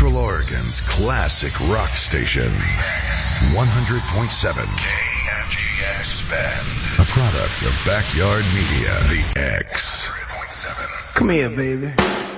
Central Oregon's classic rock station. 100.7 KMGX Bend. A product of Backyard Media. The X. 100.7. Come here, baby.